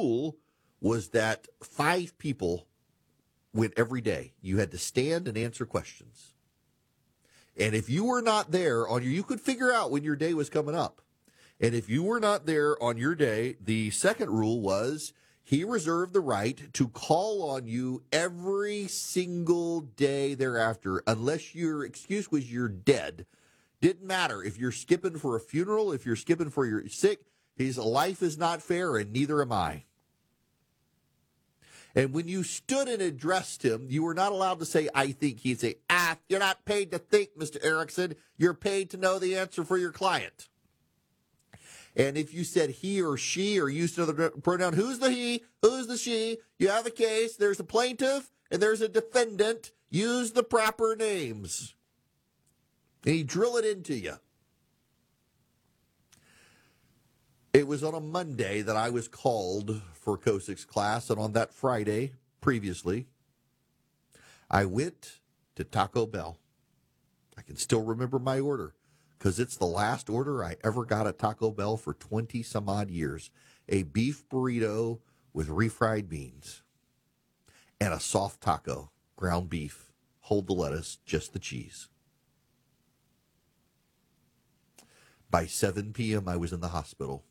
rule was that 5 people went every day. You had to stand and answer questions. And if you were not there you could figure out when your day was coming up. And if you were not there on your day, the second rule was he reserved the right to call on you every single day thereafter, unless your excuse was you're dead. Didn't matter if you're skipping for a funeral, if you're skipping for your sick. His life is not fair, and neither am I. And when you stood and addressed him, you were not allowed to say, I think. He'd say, you're not paid to think, Mr. Erickson. You're paid to know the answer for your client. And if you said he or she or used another pronoun, who's the he, who's the she, you have a case, there's a plaintiff, and there's a defendant, use the proper names. And he'd drill it into you. It was on a Monday that I was called for Kosick's class, and on that Friday, previously, I went to Taco Bell. I can still remember my order, because it's the last order I ever got at Taco Bell for 20-some-odd years. A beef burrito with refried beans and a soft taco, ground beef, hold the lettuce, just the cheese. By 7 p.m., I was in the hospital.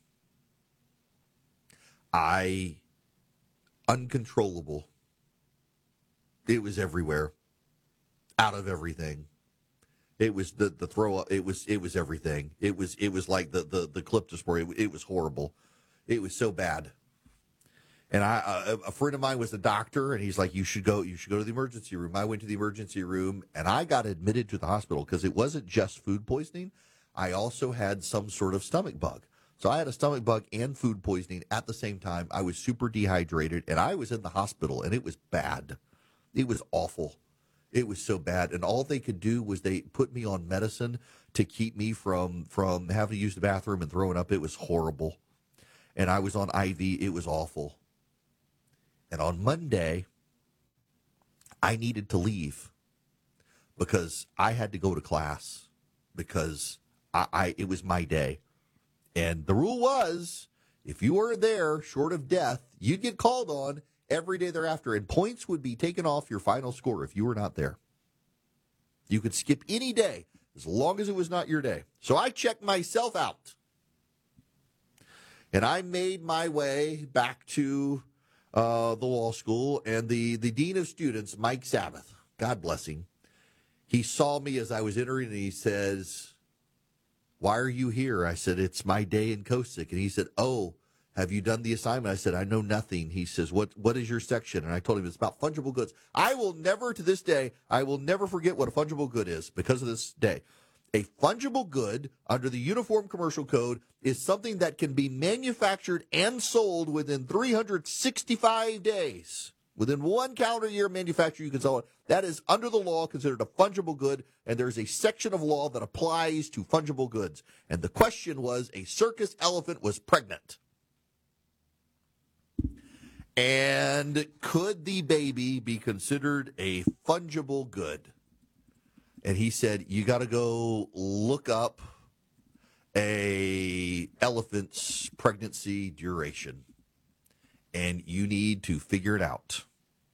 Uncontrollable. It was everywhere, out of everything. It was the throw up. It was everything. It was like the Cliptospor. It was horrible. It was so bad. And a friend of mine was a doctor, and he's like, you should go to the emergency room. I went to the emergency room, and I got admitted to the hospital because it wasn't just food poisoning. I also had some sort of stomach bug. So I had a stomach bug and food poisoning at the same time. I was super dehydrated, and I was in the hospital, and it was bad. It was awful. It was so bad. And all they could do was they put me on medicine to keep me from having to use the bathroom and throwing up. It was horrible. And I was on IV. It was awful. And on Monday, I needed to leave because I had to go to class because it was my day. And the rule was, if you weren't there, short of death, you'd get called on every day thereafter, and points would be taken off your final score if you were not there. You could skip any day as long as it was not your day. So I checked myself out. And I made my way back to the law school, and the dean of students, Mike Sabbath, God bless him, he saw me as I was entering, and he says, why are you here? I said, it's my day in Kosick. And he said, oh, have you done the assignment? I said, I know nothing. He says, what is your section? And I told him it's about fungible goods. I will never forget what a fungible good is because of this day. A fungible good under the Uniform Commercial Code is something that can be manufactured and sold within 365 days. Within 1 calendar year of manufacture, you can sell it. That is, under the law, considered a fungible good, and there's a section of law that applies to fungible goods. And the question was, a circus elephant was pregnant. And could the baby be considered a fungible good? And he said, you got to go look up a elephant's pregnancy duration. And you need to figure it out.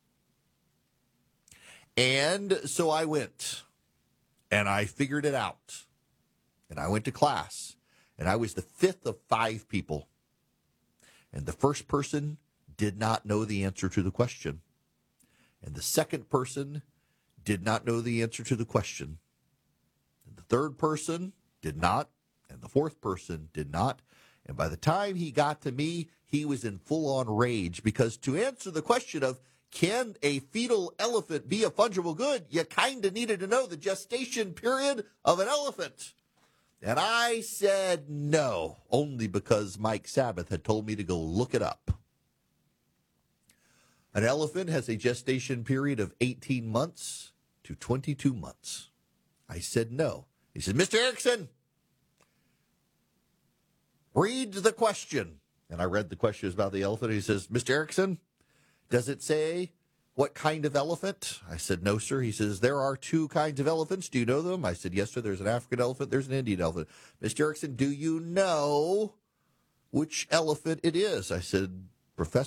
And so I went, and I figured it out. And I went to class, and I was the 5th of 5 people. And the first person did not know the answer to the question. And the second person did not know the answer to the question. And the third person did not, and the fourth person did not. And by the time he got to me, he was in full-on rage, because to answer the question of, can a fetal elephant be a fungible good, you kind of needed to know the gestation period of an elephant. And I said no, only because Mike Sabbath had told me to go look it up. An elephant has a gestation period of 18 months to 22 months. I said no. He said, Mr. Erickson, read the question. And I read the question about the elephant. He says, Mr. Erickson, does it say what kind of elephant? I said, no, sir. He says, there are 2 kinds of elephants. Do you know them? I said, yes, sir. There's an African elephant. There's an Indian elephant. Mr. Erickson, do you know which elephant it is? I said, Professor,